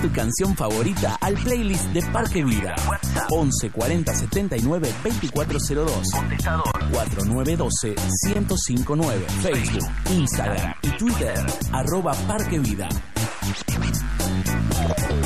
tu canción favorita al playlist de Parque Vida. 11 40 79 2402. Contestador 4912 1059. Facebook, Instagram y Twitter @Parque Vida.